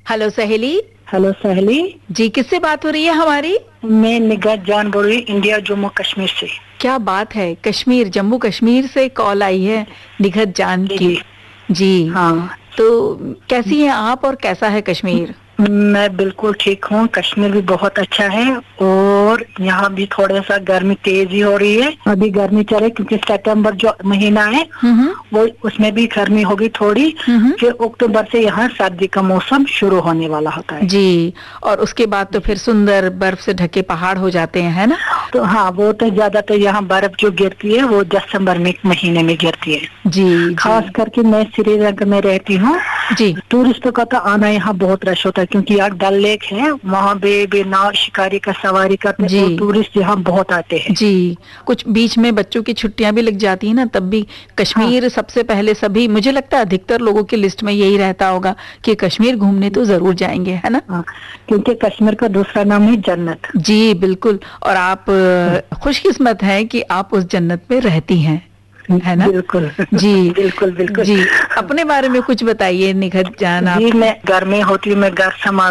Hello सहेली। Hello सहेली जी, किससे बात हो रही है हमारी? मैं निगाह जान बोल रही हूँ, इंडिया जम्मू कश्मीर से। क्या बात है, कश्मीर, जम्मू कश्मीर से कॉल आई है निघत जान जी की। जी। जी। हाँ, तो कैसी हैं आप और कैसा है कश्मीर? मैं बिल्कुल ठीक हूँ। कश्मीर भी बहुत अच्छा है और यहाँ भी थोड़ा सा गर्मी तेज ही हो रही है। अभी गर्मी चल रही क्योंकि सितंबर जो महीना है हम्म वो उसमें भी गर्मी होगी थोड़ी। हम्म। फिर अक्टूबर से यहाँ सर्दी का मौसम शुरू होने वाला होता है। जी, और उसके बाद तो फिर सुंदर बर्फ से ढके पहाड़ हो जाते हैं, है ना? तो हाँ, वो तो ज्यादातर यहाँ बर्फ जो गिरती है वो दिसंबर में महीने में गिरती है। जी जी खास करके मैं श्रीनगर में रहती हूँ। जी। टूरिस्टों का तो आना यहाँ बहुत रश होता है क्योंकि यहाँ डल लेक है, वहाँ भी नाव शिकारी का सवारी करते हैं जी और टूरिस्ट यहाँ बहुत आते हैं। जी। कुछ बीच में बच्चों की छुट्टियां भी लग जाती है ना, तब भी हाँ कश्मीर सबसे पहले, सभी, मुझे लगता है अधिकतर लोगों की लिस्ट में यही रहता होगा कि कश्मीर घूमने तो जरूर जाएंगे, है ना? हाँ, क्योंकि कश्मीर का दूसरा नाम है जन्नत। जी बिल्कुल। और आप खुशकिस्मत हैं कि आप उस जन्नत में रहती हैं, है ना? बिल्कुल जी बिल्कुल बिल्कुल। जी। अपने बारे में कुछ बताइए निघत जान, आप। जी, मैं घर में होती हूँ, मैं घर संभाल